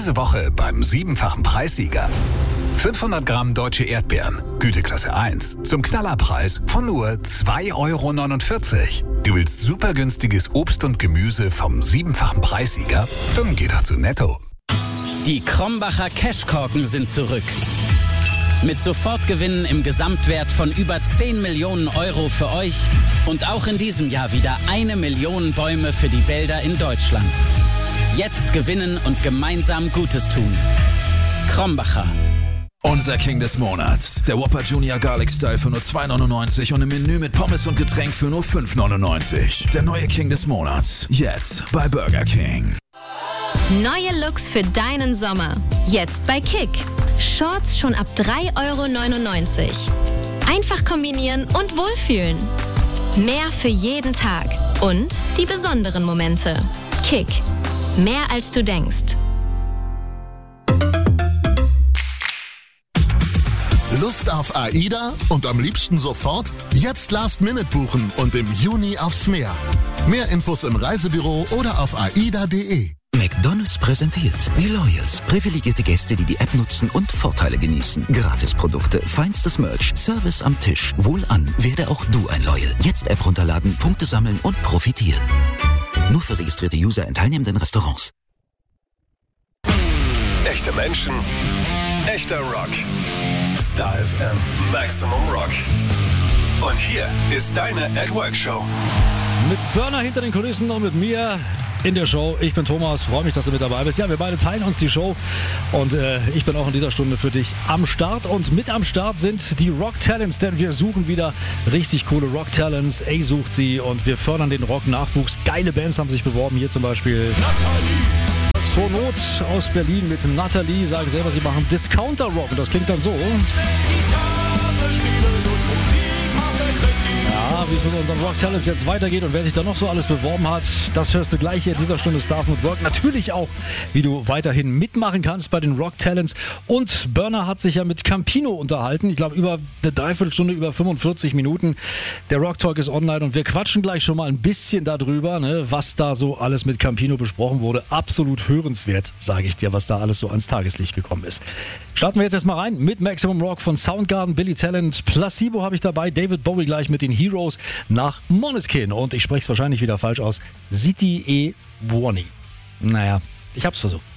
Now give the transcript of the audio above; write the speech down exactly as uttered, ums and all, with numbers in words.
Diese Woche beim siebenfachen Preissieger. fünfhundert Gramm deutsche Erdbeeren, Güteklasse eins, zum Knallerpreis von nur zwei Euro neunundvierzig. Du willst super günstiges Obst und Gemüse vom siebenfachen Preissieger? Dann geh doch zu Netto. Die Krombacher Cashkorken sind zurück. Mit Sofortgewinnen im Gesamtwert von über zehn Millionen Euro für euch und auch in diesem Jahr wieder eine Million Bäume für die Wälder in Deutschland. Jetzt gewinnen und gemeinsam Gutes tun. Krombacher. Unser King des Monats. Der Whopper Junior Garlic Style für nur zwei neunundneunzig und im Menü mit Pommes und Getränk für nur fünf neunundneunzig. Der neue King des Monats. Jetzt bei Burger King. Neue Looks für deinen Sommer. Jetzt bei Kick. Shorts schon ab drei Euro neunundneunzig. Einfach kombinieren und wohlfühlen. Mehr für jeden Tag. Und die besonderen Momente. Kick. Mehr als du denkst. Lust auf AIDA und am liebsten sofort? Jetzt Last Minute buchen und im Juni aufs Meer. Mehr Infos im Reisebüro oder auf aida punkt de. McDonald's präsentiert die Loyals. Privilegierte Gäste, die die App nutzen und Vorteile genießen. Gratisprodukte, feinstes Merch, Service am Tisch. Wohlan, werde auch du ein Loyal. Jetzt App runterladen, Punkte sammeln und profitieren. Nur für registrierte User in teilnehmenden Restaurants. Echte Menschen, echter Rock. Star F M Maximum Rock. Und hier ist deine At Work Show. Mit Burner hinter den Kulissen und mit mir in der Show. Ich bin Thomas, freue mich, dass du mit dabei bist. Ja, wir beide teilen uns die Show und äh, ich bin auch in dieser Stunde für dich am Start. Und mit am Start sind die Rock Talents, denn wir suchen wieder richtig coole Rock Talents. A sucht sie und wir fördern den Rock-Nachwuchs. Geile Bands haben sich beworben, hier zum Beispiel Nathalie Zur Not aus Berlin mit Nathalie, sagen selber, sie machen Discounter Rock und das klingt dann so. Ja, wie es mit unseren Rock Talents jetzt weitergeht und wer sich da noch so alles beworben hat, das hörst du gleich hier in dieser Stunde Start mit Work. Natürlich auch, wie du weiterhin mitmachen kannst bei den Rock Talents. Und Burner hat sich ja mit Campino unterhalten. Ich glaube, über eine Dreiviertelstunde, über fünfundvierzig Minuten. Der Rock Talk ist online und wir quatschen gleich schon mal ein bisschen darüber, ne, was da so alles mit Campino besprochen wurde. Absolut hörenswert, sage ich dir, was da alles so ans Tageslicht gekommen ist. Starten wir jetzt erstmal rein mit Maximum Rock von Soundgarden, Billy Talent, Placebo habe ich dabei, David Bowie gleich mit den Heroes nach Måneskin. Und ich spreche es wahrscheinlich wieder falsch aus. City E Buoni. Naja, ich hab's versucht.